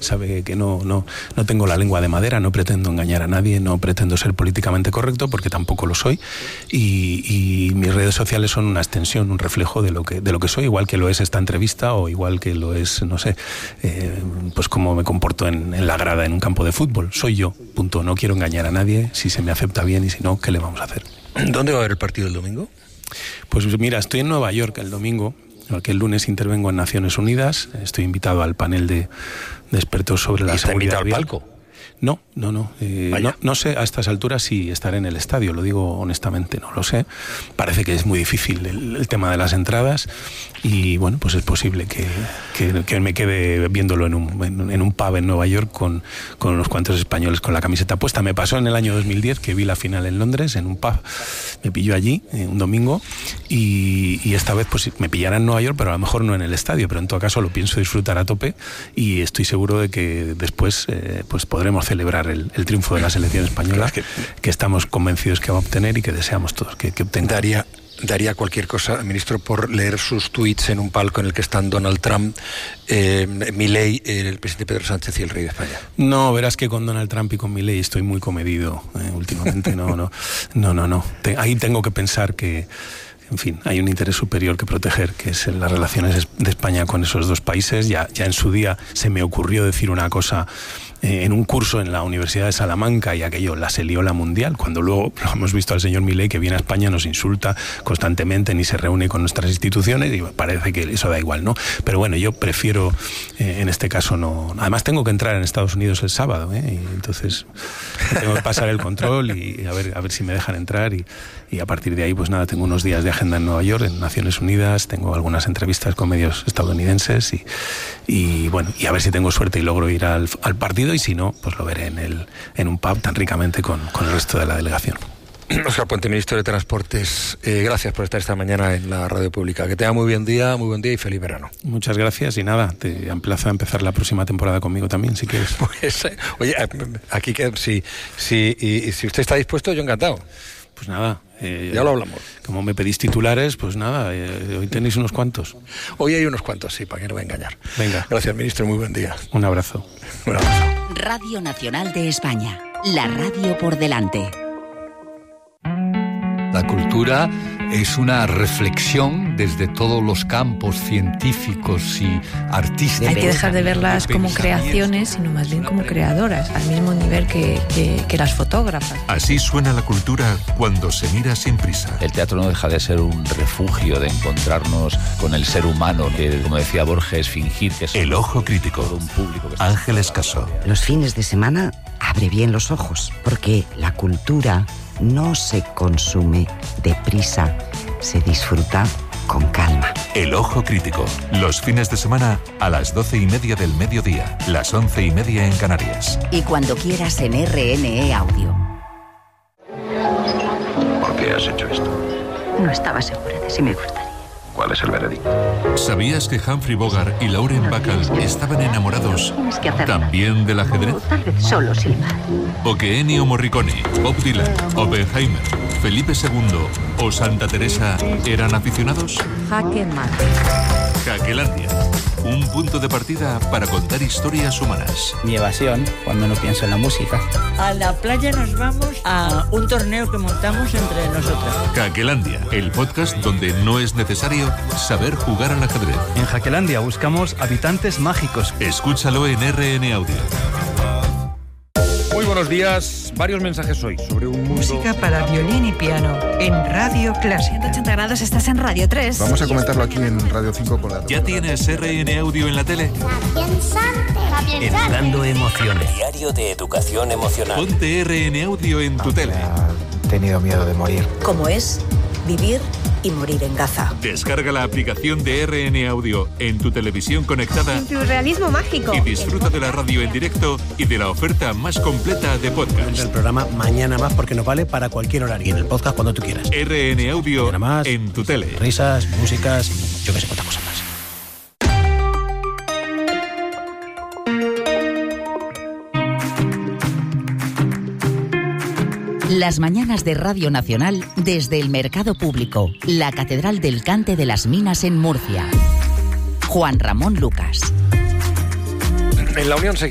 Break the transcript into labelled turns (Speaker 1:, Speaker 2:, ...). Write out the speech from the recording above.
Speaker 1: sabe que no tengo la lengua de madera, no pretendo engañar a nadie, no pretendo ser políticamente correcto, porque tampoco lo soy, y mis redes sociales son una extensión, un reflejo de lo que soy, igual que lo es esta entrevista, o igual que lo es, no sé, pues cómo me comporto en la grada, en un campo de fútbol. Soy yo, punto. No quiero engañar a nadie. Si se me acepta bien y si no, ¿qué le vamos a hacer?
Speaker 2: ¿Dónde va a haber el partido el domingo?
Speaker 1: Pues mira, estoy en Nueva York el domingo, porque el lunes intervengo en Naciones Unidas. Estoy invitado al panel de expertos sobre la seguridad.
Speaker 2: ¿Está invitado al palco?
Speaker 1: No. No sé a estas alturas si estaré en el estadio, lo digo honestamente, no lo sé. Parece que es muy difícil el tema de las entradas y bueno, pues es posible que me quede viéndolo en un pub en Nueva York con unos cuantos españoles con la camiseta puesta. Me pasó en el año 2010 que vi la final en Londres, en un pub, me pilló allí un domingo y esta vez pues me pillará en Nueva York, pero a lo mejor no en el estadio, pero en todo caso lo pienso disfrutar a tope y estoy seguro de que después pues podremos celebrar el triunfo de la selección española que estamos convencidos que va a obtener y que deseamos todos que obtenga.
Speaker 2: Daría cualquier cosa, ministro, por leer sus tuits en un palco en el que están Donald Trump, Milei, el presidente Pedro Sánchez y el rey de España.
Speaker 1: No, verás que con Donald Trump y con Milei estoy muy comedido últimamente. No. Ahí tengo que pensar que, en fin, hay un interés superior que proteger, que es en las relaciones de España con esos dos países. Ya en su día se me ocurrió decir una cosa en un curso en la Universidad de Salamanca y aquello se lió la mundial, cuando luego lo hemos visto al señor Milei que viene a España, nos insulta constantemente, ni se reúne con nuestras instituciones y parece que eso da igual, ¿no? Pero bueno, yo prefiero en este caso no. Además tengo que entrar en Estados Unidos el sábado, y entonces tengo que pasar el control y a ver si me dejan entrar y a partir de ahí pues nada, tengo unos días de agenda en Nueva York, en Naciones Unidas, tengo algunas entrevistas con medios estadounidenses y bueno, y a ver si tengo suerte y logro ir al partido y si no, pues lo veré en un pub tan ricamente con el resto de la delegación.
Speaker 2: Óscar Puente, ministro de Transportes, gracias por estar esta mañana en la radio pública. Que tenga muy buen día y feliz verano.
Speaker 1: Muchas gracias y nada, te emplazo a empezar la próxima temporada conmigo también, si quieres.
Speaker 2: Pues, oye, aquí que si usted está dispuesto, yo encantado.
Speaker 1: Pues nada,
Speaker 2: ya lo hablamos.
Speaker 1: Como me pedís titulares, pues nada, hoy tenéis unos cuantos.
Speaker 2: Hoy hay unos cuantos, sí, para que no voy a engañar.
Speaker 1: Venga.
Speaker 2: Gracias, ministro, muy buen día.
Speaker 1: Un abrazo.
Speaker 2: Un abrazo.
Speaker 3: Radio Nacional de España, la radio por delante.
Speaker 4: La cultura es una reflexión desde todos los campos científicos y artísticos.
Speaker 5: Hay que dejar de verlas como creaciones, sino más bien como creadoras, al mismo nivel que las fotógrafas.
Speaker 6: Así suena la cultura cuando se mira sin prisa.
Speaker 7: El teatro no deja de ser un refugio de encontrarnos con el ser humano, que, como decía Borges, fingir que es
Speaker 6: El Ojo Crítico.
Speaker 7: Un público que
Speaker 6: Ángeles Caso.
Speaker 8: Los fines de semana abre bien los ojos, porque la cultura no se consume deprisa, se disfruta con calma.
Speaker 6: El Ojo Crítico. Los fines de semana a las 12:30 del mediodía, las 11:30 en Canarias.
Speaker 3: Y cuando quieras en RNE Audio.
Speaker 9: ¿Por qué has hecho esto?
Speaker 8: No estaba segura de si me gustaría.
Speaker 9: ¿Cuál es el veredicto?
Speaker 6: ¿Sabías que Humphrey Bogart y Lauren Bacall estaban enamorados también del ajedrez?
Speaker 8: Tal vez solo silbar.
Speaker 6: ¿O que Ennio Morricone, Bob Dylan, Oppenheimer, Felipe II o Santa Teresa eran aficionados?
Speaker 5: Jaque mate.
Speaker 6: Jaquelandia, un punto de partida para contar historias humanas.
Speaker 10: Mi evasión, cuando no pienso en la música.
Speaker 11: A la playa nos vamos a un torneo que montamos entre nosotros.
Speaker 6: Jaquelandia, el podcast donde no es necesario saber jugar al ajedrez.
Speaker 10: En Jaquelandia buscamos habitantes mágicos.
Speaker 6: Escúchalo en RN Audio.
Speaker 12: Muy buenos días. Varios mensajes hoy sobre un mundo...
Speaker 13: Música para violín y piano en Radio Clásica.
Speaker 14: 180 grados, estás en Radio 3.
Speaker 12: Vamos a comentarlo aquí en Radio 5 con la...
Speaker 6: ¿Ya tienes RN Audio en la tele?
Speaker 15: Educando emociones. Diario de educación emocional.
Speaker 6: Ponte RN Audio en tu tele.
Speaker 12: He tenido miedo de morir.
Speaker 14: ¿Cómo es vivir y morir en Gaza?
Speaker 6: Descarga la aplicación de RN Audio en tu televisión conectada.
Speaker 14: En tu realismo mágico.
Speaker 6: Y disfruta de la radio en directo y de la oferta más completa de podcast.
Speaker 16: El programa Mañana Más, porque nos vale para cualquier horario. Y en el podcast cuando tú quieras.
Speaker 6: RN Audio
Speaker 16: más,
Speaker 6: en tu tele.
Speaker 16: Risas, músicas, yo que sé cuántas cosas más.
Speaker 3: Las mañanas de Radio Nacional desde el Mercado Público, la Catedral del Cante de las Minas en Murcia. Juan Ramón Lucas.
Speaker 2: En la Unión